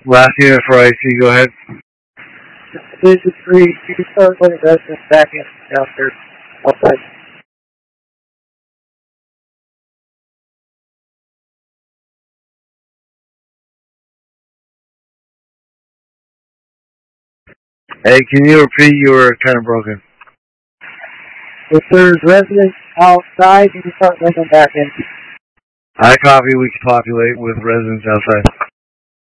Last unit for IC, go ahead. Division 3, you can start letting residents back in downstairs. Outside. Hey, can you repeat? You were kind of broken. If there's residents outside, you can start letting them back in. I copy. We can populate with residents outside.